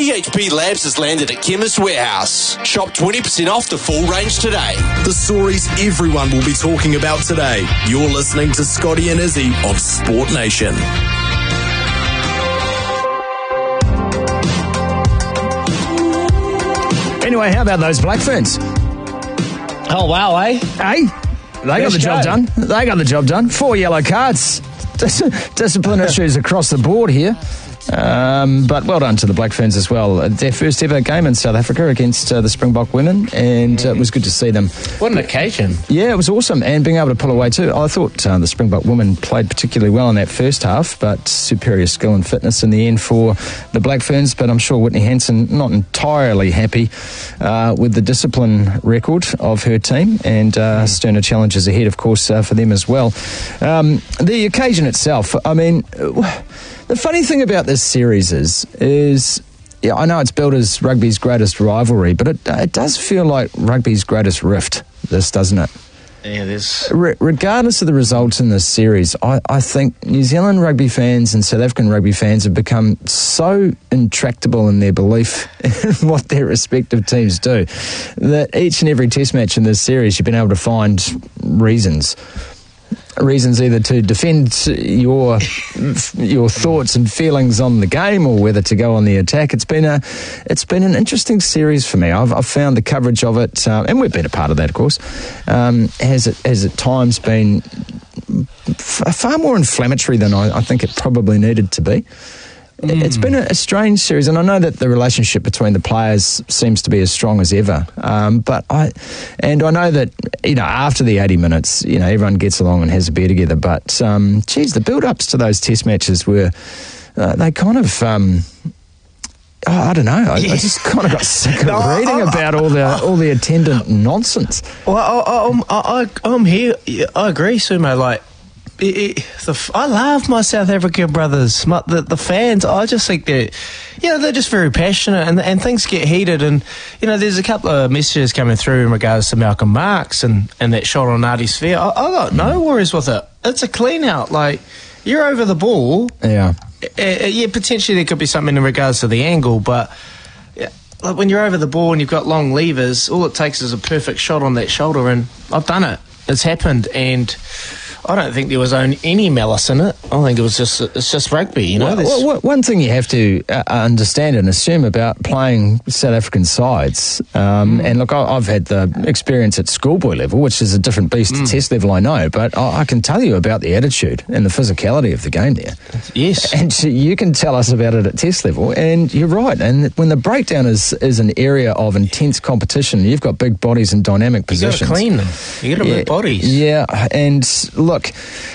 THP Labs has landed at Chemist Warehouse. Shop 20% off the full range today. The stories everyone will be talking about today. You're listening to Scotty and Izzy of Sport Nation. Anyway, how about those Black Ferns? Oh, wow, eh? Hey, they got the job done. They got the job done. 4 yellow cards. Discipline issues across the board here. But well done to the Black Ferns as well. Their first ever game in South Africa against the Springbok women, and it was good to see them. What an occasion. Yeah, it was awesome, and being able to pull away too. I thought the Springbok women played particularly well in that first half, but superior skill and fitness in the end for the Black Ferns. But I'm sure Whitney Hansen not entirely happy with the discipline record of her team, and sterner challenges ahead, of course, for them as well. The occasion itself, I mean, the funny thing about this series is yeah, I know it's billed as rugby's greatest rivalry, but it does feel like rugby's greatest rift, this, doesn't it? Yeah, there's... Regardless of the results in this series, I think New Zealand rugby fans and South African rugby fans have become so intractable in their belief in what their respective teams do that each and every test match in this series you've been able to find reasons either to defend your thoughts and feelings on the game or whether to go on the attack. It's been an interesting series for me. I've found the coverage of it, and we've been a part of that, of course, has at times been far more inflammatory than I think it probably needed to be. It's been a strange series, and I know that the relationship between the players seems to be as strong as ever. But I know that after the 80 minutes, everyone gets along and has a beer together. But the build-ups to those Test matches were they kind of. I don't know. I just kind of got sick of reading about all the attendant nonsense. Well, I'm here. I agree, Sumo. Like. I love my South African brothers, the fans. I just think they're just very passionate, and things get heated. And there's a couple of messages coming through in regards to Malcolm Marx and that shot on Ardie Sphere. I got no worries with it. It's a clean out. Like, you're over the ball. Yeah. Potentially there could be something in regards to the angle, but like when you're over the ball and you've got long levers, all it takes is a perfect shot on that shoulder, and I've done it. It's happened, and I don't think there was any malice in it. I think it's just rugby, Well, one thing you have to understand and assume about playing South African sides, and look, I've had the experience at schoolboy level, which is a different beast to test level, I know, but I can tell you about the attitude and the physicality of the game there. Yes. And you can tell us about it at test level, and you're right. And when the breakdown is an area of intense competition, you've got big bodies and dynamic positions. You've got to clean them. You've got to move bodies. Yeah, and look,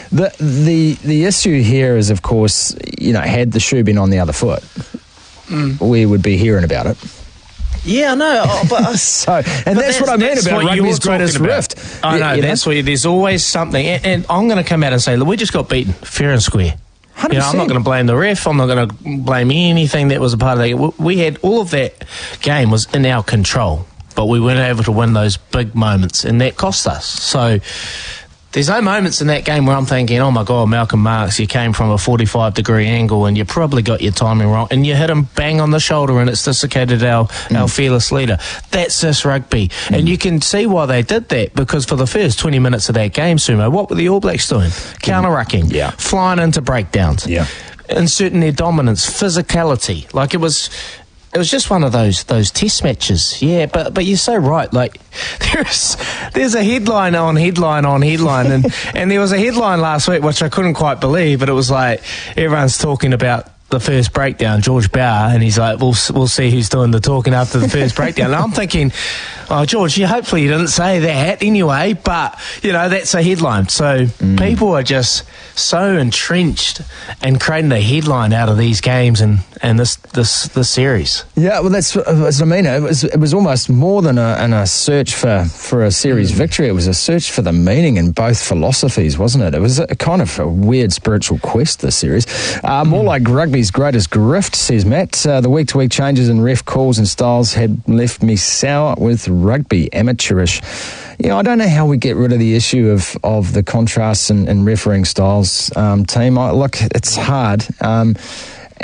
the issue here is, of course, had the shoe been on the other foot, we would be hearing about it. Yeah, I know. But that's what I mean about rugby's greatest rift. I know, that's what there's always something. And I'm going to come out and say, look, we just got beaten fair and square. 100%. I'm not going to blame the ref. I'm not going to blame anything that was a part of that. We had all of that game was in our control, but we weren't able to win those big moments, and that cost us. So there's no moments in that game where I'm thinking, oh my God, Malcolm Marx, you came from a 45-degree angle and you probably got your timing wrong, and you hit him bang on the shoulder and it's dislocated our fearless leader. That's just rugby. And you can see why they did that, because for the first 20 minutes of that game, Sumo, what were the All Blacks doing? Counter-rucking, flying into breakdowns, inserting their dominance, physicality. Like, it was just one of those test matches. Yeah, but you're so right. Like, there's a headline on headline on headline, and there was a headline last week which I couldn't quite believe, but it was like everyone's talking about the first breakdown, George Bauer, and he's like, we'll see who's doing the talking after the first breakdown. And I'm thinking, oh, George, hopefully you didn't say that anyway, but, that's a headline. So people are just so entrenched and creating a headline out of these games and this series. Yeah, well, that's what I mean. It was almost more than a search for a series victory. It was a search for the meaning in both philosophies, wasn't it? It was a kind of a weird spiritual quest, this series. More like rugby's greatest grift, says Matt. The week-to-week changes in ref calls and styles had left me sour with rugby, amateurish. I don't know how we get rid of the issue of the contrasts and refereeing styles, team. Look, it's hard.